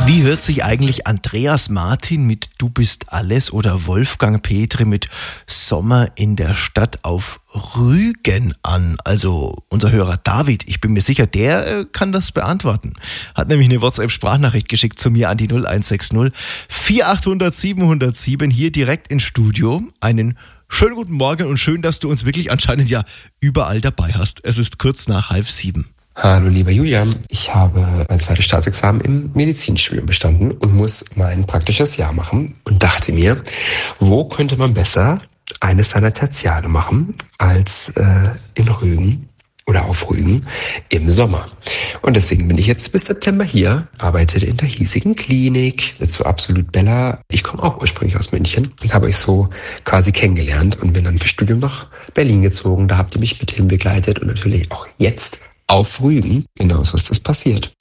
Wie hört sich eigentlich Andreas Martin mit Du bist alles oder Wolfgang Petri mit Sommer in der Stadt auf Rügen an? Also unser Hörer David, ich bin mir sicher, der kann das beantworten. Hat nämlich eine WhatsApp-Sprachnachricht geschickt zu mir an die 0160 4800 707 hier direkt ins Studio. Einen schönen guten Morgen und schön, dass du uns wirklich anscheinend ja überall dabei hast. Es ist kurz nach 6:30. Hallo lieber Julian, ich habe mein zweites Staatsexamen im Medizinstudium bestanden und muss mein praktisches Jahr machen und dachte mir, wo könnte man besser eines seiner Tertiale machen als in Rügen oder auf Rügen im Sommer. Und deswegen bin ich jetzt bis September hier, arbeite in der hiesigen Klinik, dazu absolut Bella. Ich komme auch ursprünglich aus München und habe euch so quasi kennengelernt und bin dann fürs Studium nach Berlin gezogen. Da habt ihr mich mit hin begleitet und natürlich auch jetzt auf Rügen. Genau so ist das passiert.